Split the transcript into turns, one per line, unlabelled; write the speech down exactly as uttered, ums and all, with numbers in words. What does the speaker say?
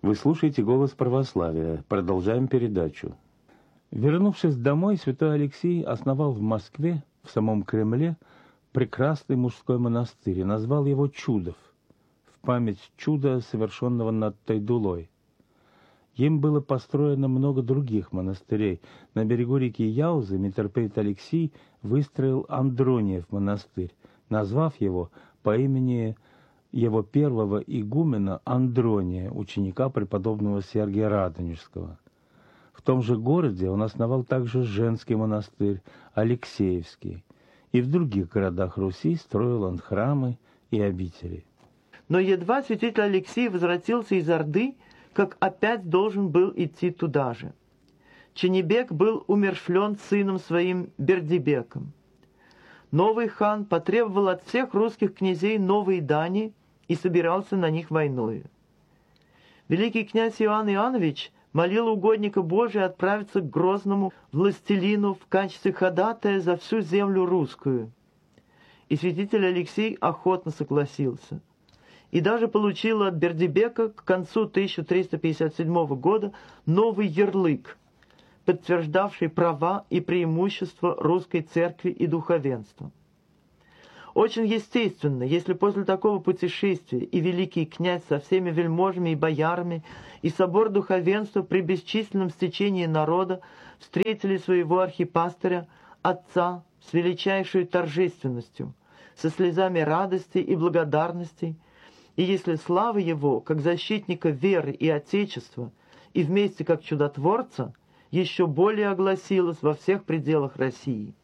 Вы слушаете «Голос православия». Продолжаем передачу. Вернувшись домой, святой Алексий основал в Москве, в самом Кремле, прекрасный мужской монастырь и назвал его Чудов, в память чуда, совершенного над Тайдулой. Им было построено много других монастырей. На берегу реки Яузы митрополит Алексий выстроил Андрониев монастырь, назвав его по имени его первого игумена Андрония, ученика преподобного Сергия Радонежского. В том же городе он основал также женский монастырь Алексеевский, и в других городах Руси строил он храмы и обители.
Но едва святитель Алексий возвратился из Орды, как опять должен был идти туда же. Ченебек был умерщвлен сыном своим Бердибеком. Новый хан потребовал от всех русских князей новые дани и собирался на них войною. Великий князь Иоанн Иоаннович молил угодника Божия отправиться к грозному властелину в качестве ходатая за всю землю русскую. И святитель Алексей охотно согласился. И даже получил от Бердибека к концу тысяча триста пятьдесят седьмого года новый ярлык, подтверждавший права и преимущества русской церкви и духовенства. Очень естественно, если после такого путешествия и великий князь со всеми вельможами и боярами, и собор духовенства при бесчисленном стечении народа встретили своего архипастыря, отца, с величайшей торжественностью, со слезами радости и благодарности, и если слава его, как защитника веры и Отечества, и вместе как чудотворца, еще более огласилась во всех пределах России.